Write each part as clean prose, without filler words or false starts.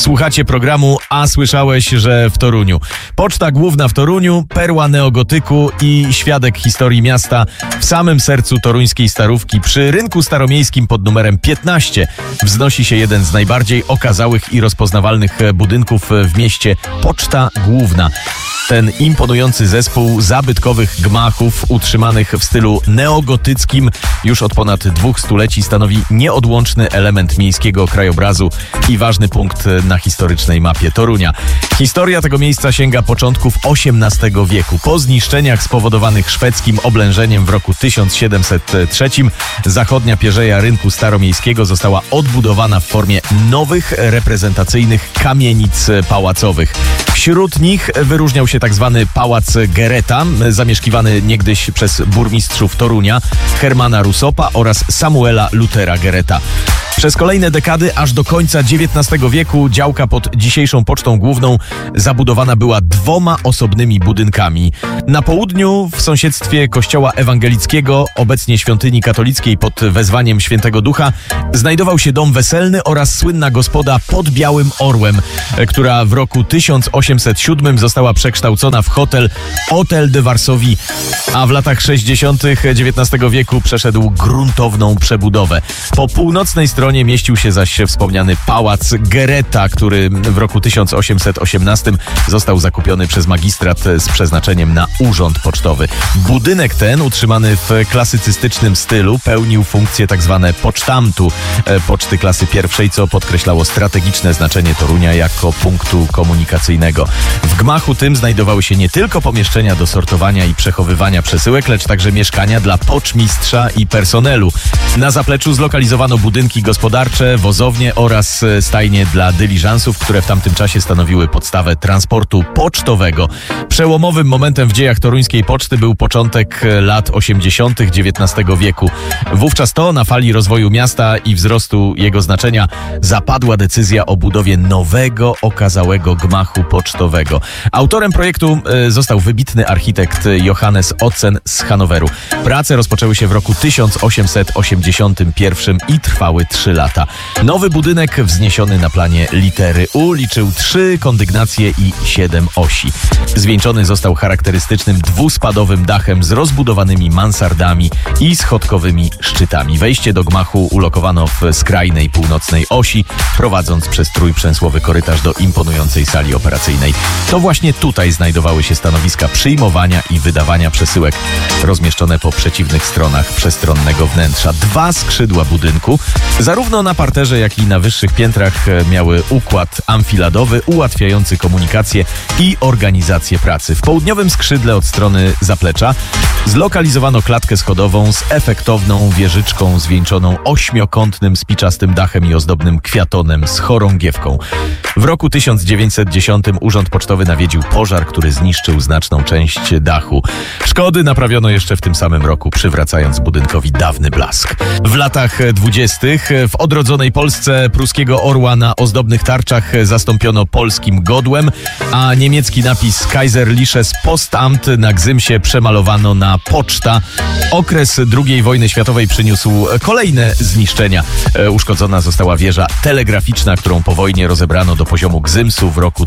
Słuchacie programu A słyszałeś, że w Toruniu. Poczta Główna w Toruniu, perła neogotyku i świadek historii miasta w samym sercu toruńskiej Starówki. Przy rynku staromiejskim pod numerem 15 wznosi się jeden z najbardziej okazałych i rozpoznawalnych budynków w mieście, Poczta Główna. Ten imponujący zespół zabytkowych gmachów utrzymanych w stylu neogotyckim już od ponad 2 stuleci stanowi nieodłączny element miejskiego krajobrazu i ważny punkt na historycznej mapie Torunia. Historia tego miejsca sięga początków XVIII wieku. Po zniszczeniach spowodowanych szwedzkim oblężeniem w roku 1703 zachodnia pierzeja rynku staromiejskiego została odbudowana w formie nowych, reprezentacyjnych kamienic pałacowych. Wśród nich wyróżniał się tzw. Pałac Gereta, zamieszkiwany niegdyś przez burmistrzów Torunia, Hermana Rusopa oraz Samuela Lutera Gereta. Przez kolejne dekady, aż do końca XIX wieku, działka pod dzisiejszą Pocztą Główną zabudowana była 2 osobnymi budynkami. Na południu, w sąsiedztwie kościoła ewangelickiego, obecnie świątyni katolickiej pod wezwaniem Świętego Ducha, znajdował się dom weselny oraz słynna gospoda pod Białym Orłem, która w roku 1807 została przekształcona w Hotel de Varsovie, a w latach 60. XIX wieku przeszedł gruntowną przebudowę. Po północnej stronie mieścił się zaś wspomniany Pałac Gereta, który w roku 1818 został zakupiony przez magistrat z przeznaczeniem na urząd pocztowy. Budynek ten, utrzymany w klasycystycznym stylu, pełnił funkcję tzw. pocztamtu poczty klasy pierwszej, co podkreślało strategiczne znaczenie Torunia jako punktu komunikacyjnego. W gmachu tym znajdowały się nie tylko pomieszczenia do sortowania i przechowywania przesyłek, lecz także mieszkania dla poczmistrza i personelu. Na zapleczu zlokalizowano budynki gospodarcze, wozownie oraz stajnie dla dyliżansów, które w tamtym czasie stanowiły podstawę transportu pocztowego. Przełomowym momentem w dziejach toruńskiej poczty był początek lat 80. XIX wieku. Wówczas to na fali rozwoju miasta i wzrostu jego znaczenia zapadła decyzja o budowie nowego, okazałego gmachu pocztowego. Autorem projektu został wybitny architekt Johannes Otzen z Hanoweru. Prace rozpoczęły się w roku 1881 i trwały 3 lata. Nowy budynek wzniesiony na planie litery U liczył 3 kondygnacje i 7 osi. Zwieńczony został charakterystycznym 2-spadowym dachem z rozbudowanymi mansardami i schodkowymi szczytami. Wejście do gmachu ulokowano w skrajnej północnej osi, prowadząc przez trójprzęsłowy korytarz do imponującej sali operacyjnej. To właśnie tutaj znajdowały się stanowiska przyjmowania i wydawania przesyłek, rozmieszczone po przeciwnych stronach przestronnego wnętrza. 2 skrzydła budynku, zarówno na parterze, jak i na wyższych piętrach, miały układ amfiladowy ułatwiający komunikację i organizację pracy. W południowym skrzydle od strony zaplecza zlokalizowano klatkę schodową z efektowną wieżyczką zwieńczoną 8-kątnym spiczastym dachem i ozdobnym kwiatonem z chorągiewką. W roku 1910 Urząd Pocztowy nawiedził pożar, który zniszczył znaczną część dachu. Szkody naprawiono jeszcze w tym samym roku, przywracając budynkowi dawny blask. W latach 20. w odrodzonej Polsce pruskiego orła na ozdobnych tarczach zastąpiono polskim godłem, a niemiecki napis Kaiserliches Postamt na gzymsie przemalowano na Poczta. Okres II wojny światowej przyniósł kolejne zniszczenia. Uszkodzona została wieża telegraficzna, którą po wojnie rozebrano do poziomu gzymsu. W roku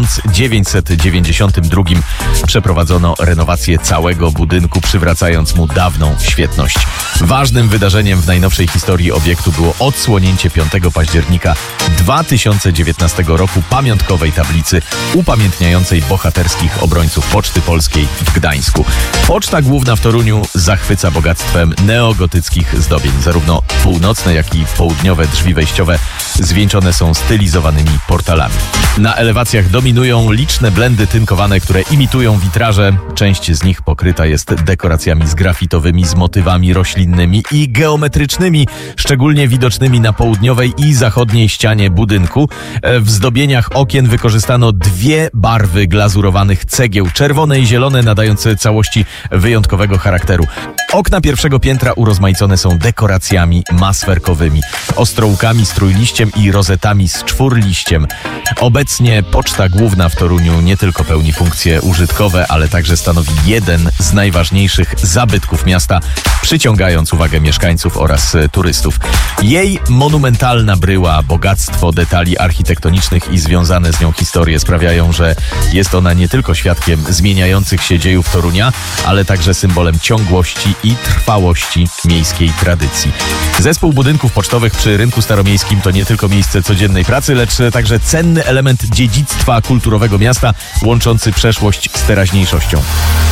1992 przeprowadzono renowację całego budynku, przywracając mu dawną świetność. Ważnym wydarzeniem w najnowszej historii obiektu było odsłonięcie 5 października 2019 roku pamiątkowej tablicy upamiętniającej bohaterskich obrońców Poczty Polskiej w Gdańsku. Poczta Główna w Toruniu zachwyca bogactwem neogotyckich zdobień. Zarówno północne, jak i południowe drzwi wejściowe zwieńczone są stylizowanymi portalami. Na elewacjach dominują liczne blendy tynkowane, które imitują witraże. Część z nich pokryta jest dekoracjami zgrafitowymi z motywami roślinnymi i geometrycznymi, szczególnie widocznymi na południowej i zachodniej ścianie budynku. W zdobieniach okien wykorzystano 2 barwy glazurowanych cegieł, czerwone i zielone, nadające całości wyjątkowego charakteru. Okna pierwszego piętra urozmaicone są dekoracjami maswerkowymi, ostrołkami z trójliściem i rozetami z czwórliściem. Obecnie Poczta Główna w Toruniu nie tylko pełni funkcje użytkowe, ale także stanowi jeden z najważniejszych zabytków miasta, przyciągając uwagę mieszkańców oraz turystów. Jej monumentalna bryła, bogactwo detali architektonicznych i związane z nią historie sprawiają, że jest ona nie tylko świadkiem zmieniających się dziejów Torunia, ale także symbolem ciągłości i trwałości miejskiej tradycji. Zespół budynków pocztowych przy Rynku Staromiejskim to nie tylko miejsce codziennej pracy, lecz także cenny element dziedzictwa kulturowego miasta, łączący przeszłość z teraźniejszością.